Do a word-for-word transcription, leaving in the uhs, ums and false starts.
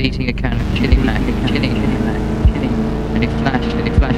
completing a kind of chilling, chilling, chilling, chilling, and it flashed, and it flashed.